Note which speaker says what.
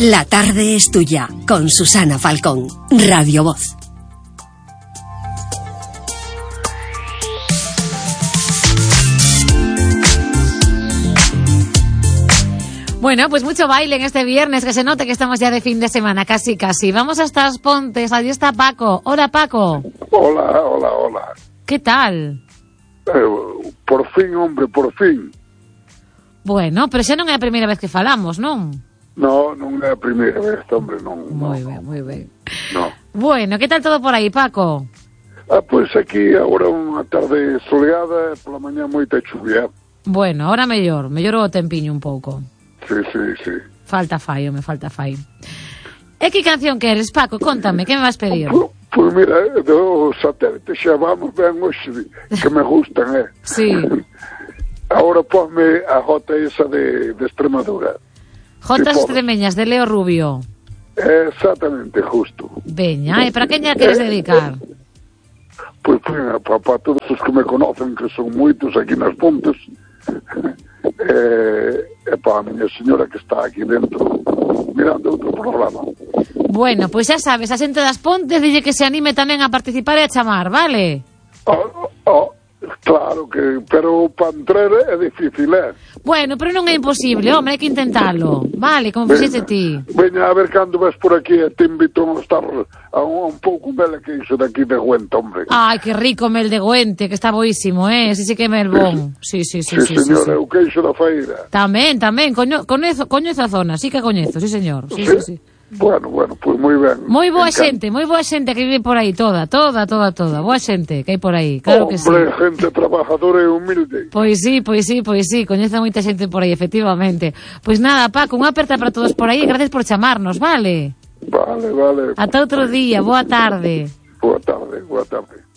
Speaker 1: La tarde es tuya, con Susana Falcón, Radio Voz.
Speaker 2: Bueno, pues mucho baile en este viernes, que se note que estamos ya de fin de semana, casi. Vamos hasta As Pontes, allí está Paco. Hola, Paco.
Speaker 3: Hola.
Speaker 2: ¿Qué tal?
Speaker 3: Por fin, hombre, por fin.
Speaker 2: Bueno, pero xa non é a primeira vez que falamos, non?
Speaker 3: No, non é a primeira vez, hombre, non.
Speaker 2: Moi ben.
Speaker 3: No.
Speaker 2: Bueno, que tal todo por aí, Paco?
Speaker 3: Pois aquí agora unha tarde soleada, pola mañá moita chuvia.
Speaker 2: Bueno, ahora mellor o tempiño un pouco.
Speaker 3: Sí.
Speaker 2: Falta fai. E que canción queres, Paco? Contame, que me vas pedir?
Speaker 3: Pois mira, do satélite xa vamos ben hoxe, que me gustan,
Speaker 2: Sí.
Speaker 3: Ahora ponme a jota esa de Extremadura.
Speaker 2: Jotas extremeñas de Leo Rubio.
Speaker 3: Exactamente, justo.
Speaker 2: Veña, e para quen ya queres dedicar?
Speaker 3: Pois para todos os que me conocen, que son moitos aquí nas Pontes, e para a miña señora que está aquí dentro mirando outro programa.
Speaker 2: Bueno, pois xa sabes, a xente das Pontes dille que se anime tamén a participar e a chamar, vale?
Speaker 3: Claro que, pero para entrar é difícil,
Speaker 2: Bueno, pero non é imposible, hombre, hai que intentalo. Vale, como fixeste ti.
Speaker 3: Veña, a ver cando vas por aquí e te invito a estar a un pouco mel que iso daqui de Güente, hombre.
Speaker 2: Ai, que rico mel de Güente, que está boísimo, Ese sí que é mel bon. Sí,
Speaker 3: señora, o queixo da feira.
Speaker 2: Tamén, coñezo a zona, sí que coñezo, sí, señor. Sí.
Speaker 3: Bueno, pois moi ben.
Speaker 2: Moi boa xente que vive por aí, toda. Boa xente que hai por aí, claro que sí.
Speaker 3: Hombre, gente trabajadora e humilde. Pois
Speaker 2: sí, coñece moita xente por aí, efectivamente. Pois nada, Paco, unha aperta para todos por aí e gracias por chamarnos, vale?
Speaker 3: Vale.
Speaker 2: Ata outro día, boa tarde.
Speaker 3: Boa tarde.